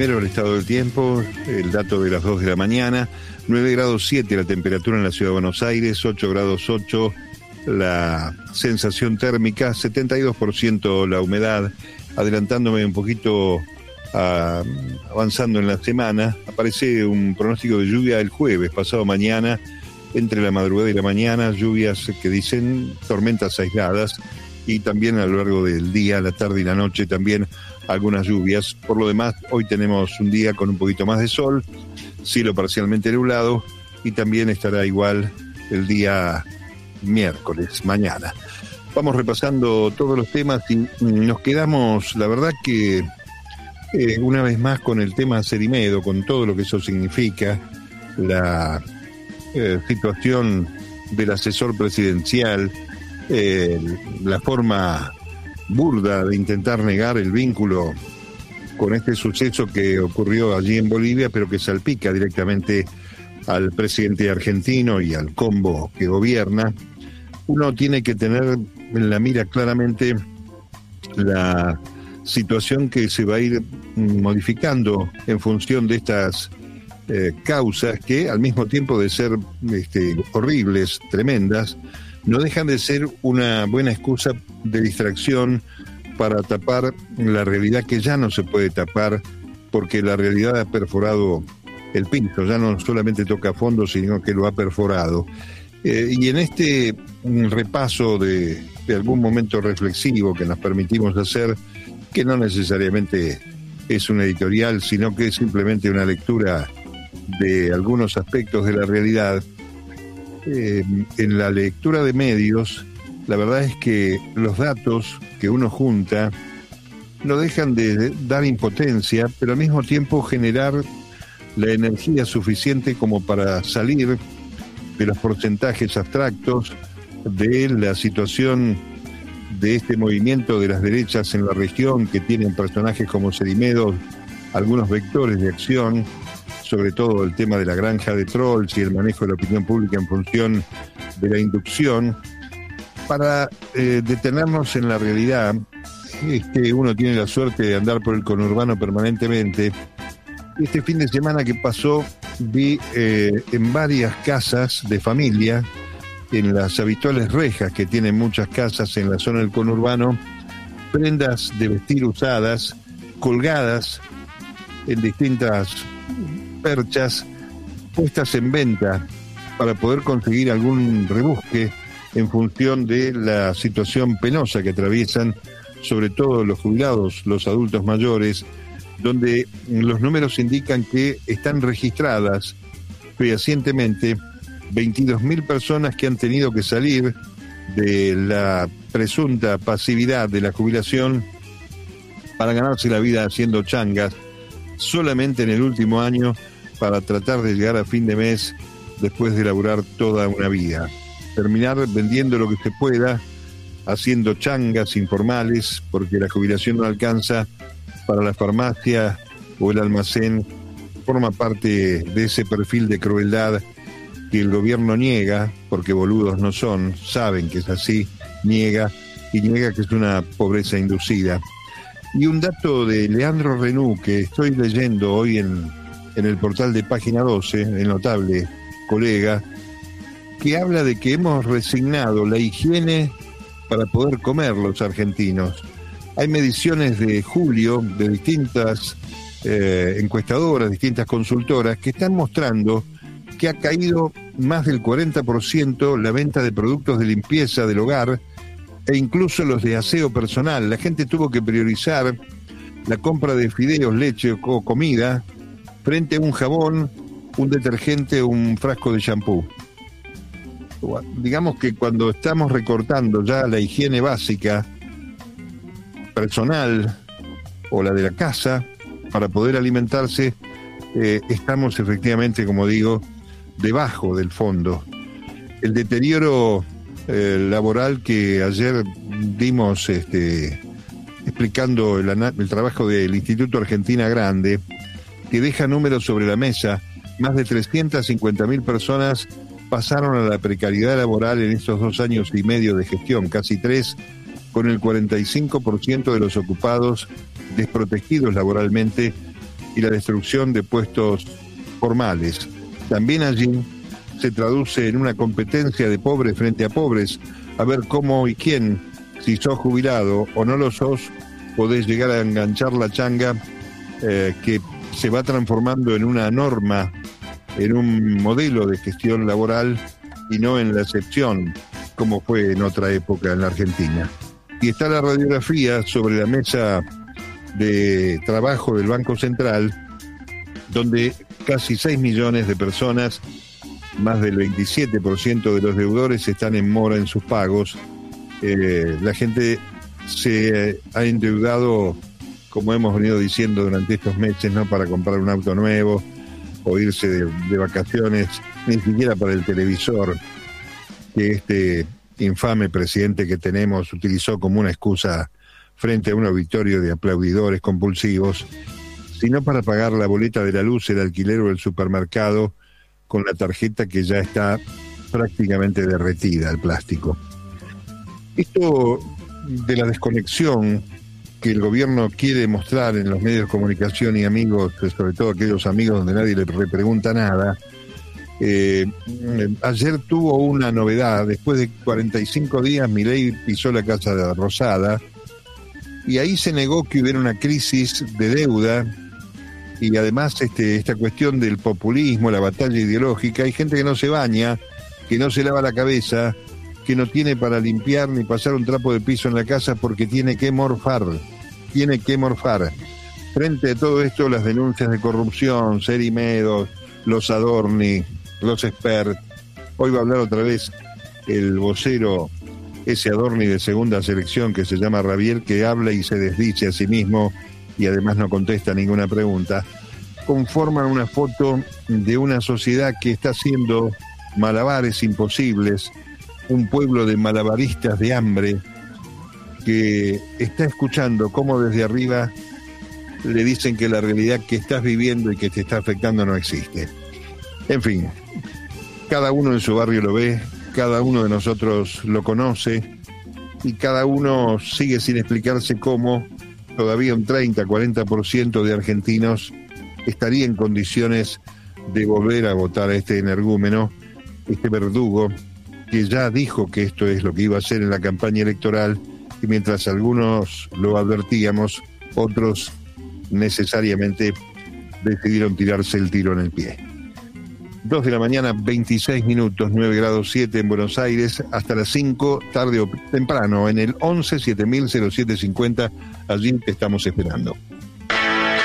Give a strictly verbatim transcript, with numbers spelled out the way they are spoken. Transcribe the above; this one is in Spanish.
primero el estado del tiempo, el dato de las dos de la mañana, nueve grados siete la temperatura en la ciudad de Buenos Aires, ocho grados ocho la sensación térmica, setenta y dos por ciento la humedad. Adelantándome un poquito, a, avanzando en la semana, aparece un pronóstico de lluvia el jueves, pasado mañana, entre la madrugada y la mañana, lluvias que dicen tormentas aisladas, y también a lo largo del día, la tarde y la noche también algunas lluvias. Por lo demás, hoy tenemos un día con un poquito más de sol, cielo parcialmente nublado, y también estará igual el día miércoles, mañana. Vamos repasando todos los temas y nos quedamos, la verdad que eh, una vez más con el tema Cerimedo, con todo lo que eso significa, la eh, situación del asesor presidencial, eh, la forma burda de intentar negar el vínculo con este suceso que ocurrió allí en Bolivia, pero que salpica directamente al presidente argentino y al combo que gobierna. Uno tiene que tener en la mira claramente la situación que se va a ir modificando en función de estas eh, causas que, al mismo tiempo de ser este, horribles, tremendas, no dejan de ser una buena excusa de distracción para tapar la realidad que ya no se puede tapar, porque la realidad ha perforado el piso, ya no solamente toca fondo, sino que lo ha perforado. Eh, y en este repaso de, de algún momento reflexivo que nos permitimos hacer, que no necesariamente es un editorial, sino que es simplemente una lectura de algunos aspectos de la realidad, eh, en la lectura de medios, la verdad es que los datos que uno junta no dejan de dar impotencia, pero al mismo tiempo generar la energía suficiente como para salir de los porcentajes abstractos de la situación de este movimiento de las derechas en la región, que tienen personajes como Cerimedo, algunos vectores de acción, sobre todo el tema de la granja de trolls y el manejo de la opinión pública en función de la inducción, para eh, detenernos en la realidad. Este, uno tiene la suerte de andar por el conurbano permanentemente. Este fin de semana que pasó vi eh, en varias casas de familia, en las habituales rejas que tienen muchas casas en la zona del conurbano, prendas de vestir usadas, colgadas en distintas perchas, puestas en venta para poder conseguir algún rebusque en función de la situación penosa que atraviesan, sobre todo los jubilados, los adultos mayores, donde los números indican que están registradas fehacientemente veintidós mil personas que han tenido que salir de la presunta pasividad de la jubilación para ganarse la vida haciendo changas solamente en el último año, para tratar de llegar a fin de mes después de laburar toda una vida. Terminar vendiendo lo que se pueda, haciendo changas informales, porque la jubilación no alcanza para la farmacia o el almacén. Forma parte de ese perfil de crueldad que el gobierno niega, porque boludos no son, saben que es así, niega, y niega que es una pobreza inducida. Y un dato de Leandro Renú, que estoy leyendo hoy en, en el portal de Página doce, el notable colega, que habla de que hemos resignado la higiene para poder comer los argentinos. Hay mediciones de julio de distintas eh, encuestadoras, distintas consultoras, que están mostrando que ha caído más del cuarenta por ciento la venta de productos de limpieza del hogar e incluso los de aseo personal. La gente tuvo que priorizar la compra de fideos, leche o comida frente a un jabón, un detergente o un frasco de shampoo. Digamos que cuando estamos recortando ya la higiene básica personal o la de la casa para poder alimentarse, eh, estamos efectivamente, como digo, debajo del fondo. El deterioro eh, laboral que ayer dimos este, explicando el, el trabajo del Instituto Argentina Grande, que deja números sobre la mesa. Más de trescientas cincuenta mil personas pasaron a la precariedad laboral en estos dos años y medio de gestión, casi tres, con el cuarenta y cinco por ciento de los ocupados desprotegidos laboralmente y la destrucción de puestos formales. También allí se traduce en una competencia de pobres frente a pobres, a ver cómo y quién, si sos jubilado o no lo sos, podés llegar a enganchar la changa eh, que se va transformando en una norma, en un modelo de gestión laboral y no en la excepción, como fue en otra época en la Argentina. Y está la radiografía sobre la mesa de trabajo del Banco Central, donde casi seis millones de personas, más del veintisiete por ciento de los deudores, están en mora en sus pagos. Eh, la gente se ha endeudado, como hemos venido diciendo durante estos meses, no para comprar un auto nuevo o irse de, de vacaciones, ni siquiera para el televisor que este infame presidente que tenemos utilizó como una excusa frente a un auditorio de aplaudidores compulsivos, sino para pagar la boleta de la luz, el alquiler o el supermercado con la tarjeta que ya está prácticamente derretida, el plástico. Esto de la desconexión que el gobierno quiere mostrar en los medios de comunicación y amigos, sobre todo aquellos amigos donde nadie le pregunta nada, eh, ayer tuvo una novedad. Después de cuarenta y cinco días, Milei pisó la Casa Rosada y ahí se negó que hubiera una crisis de deuda y además este, esta cuestión del populismo, la batalla ideológica. Hay gente que no se baña, que no se lava la cabeza, que no tiene para limpiar ni pasar un trapo de piso en la casa porque tiene que morfar, tiene que morfar. Frente a todo esto, las denuncias de corrupción, Serimedos, los Adorni, los Expert. Hoy va a hablar otra vez el vocero, ese Adorni de segunda selección que se llama Rabiel, que habla y se desdice a sí mismo y además no contesta ninguna pregunta. Conforman una foto de una sociedad que está haciendo malabares imposibles, un pueblo de malabaristas de hambre que está escuchando cómo desde arriba le dicen que la realidad que estás viviendo y que te está afectando no existe. En fin, cada uno en su barrio lo ve, cada uno de nosotros lo conoce y cada uno sigue sin explicarse cómo todavía un treinta, cuarenta por ciento de argentinos estaría en condiciones de volver a votar a este energúmeno, este verdugo, que ya dijo que esto es lo que iba a hacer en la campaña electoral, y mientras algunos lo advertíamos, otros necesariamente decidieron tirarse el tiro en el pie. Dos de la mañana, veintiséis minutos, nueve grados siete en Buenos Aires, hasta las cinco, tarde o temprano, en el once siete mil cero siete cincuenta, allí te estamos esperando.